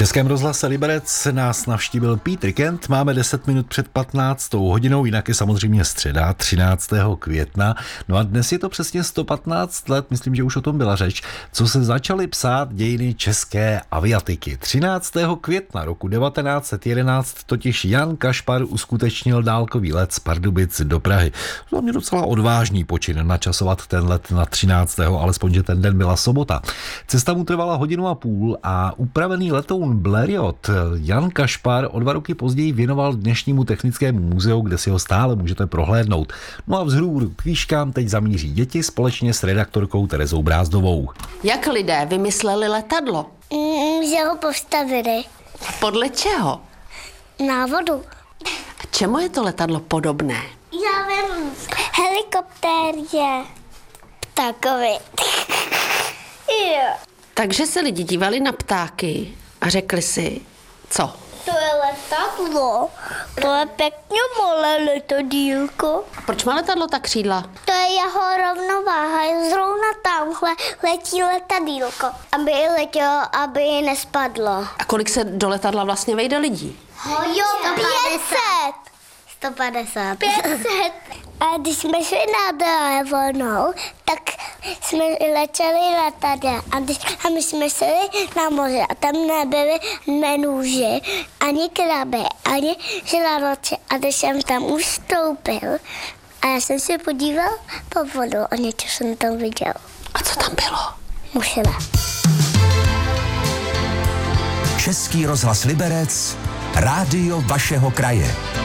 Českém rozhlase Liberec nás navštívil Petr Kent. Máme 10 minut před 15. hodinou, jinak je samozřejmě středa 13. května. No a dnes je to přesně 115 let, myslím, že už o tom byla řeč, co se začaly psát dějiny české aviatiky. 13. května roku 1911 totiž Jan Kašpar uskutečnil dálkový let z Pardubic do Prahy. To mě docela odvážný počin načasovat ten let na 13. alespoň, že ten den byla sobota. Cesta mu trvala 1,5 hodiny a upravený letoun Blériot Jan Kašpar o 2 roky později věnoval dnešnímu technickému muzeu, kde si ho stále můžete prohlédnout. No a vzhůru k výškám teď zamíří děti společně s redaktorkou Terezou Brázdovou. Jak lidé vymysleli letadlo? Že ho postavili. Podle čeho? Návodu. A čemu je to letadlo podobné? Já vím. Helikoptér je takový. Jo. Takže se lidi dívali na ptáky a řekli si, co? To je letadlo. To je pěkně malé letadílko. A proč má letadlo ta křídla? To je jeho rovnováha. Zrovna tamhle letí letadílko. Aby letělo, aby nespadlo. A kolik se do letadla vlastně vejde lidí? Jo, 150. 500. A když jsme šli na dovolenou, tak jsme letěli letadlem a my jsme šli na moře a tam nebyly menůži, ani kraby, ani žraloci. A když jsem tam už vstoupil a já jsem se podíval po vodu a něco jsem tam viděl. A co tam bylo? Mušle. Český rozhlas Liberec, rádio vašeho kraje.